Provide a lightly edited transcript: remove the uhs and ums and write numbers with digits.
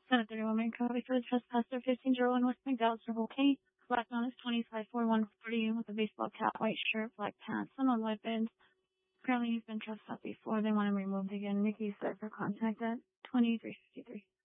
7:31 man copy for the trespasser 1501 West McDowell's Circle K. Black on is 254140 with a baseball cap, white shirt, black pants, and on white bins. Apparently he's been trespassed before. They want him removed again. Nikki's there for contact at 2353.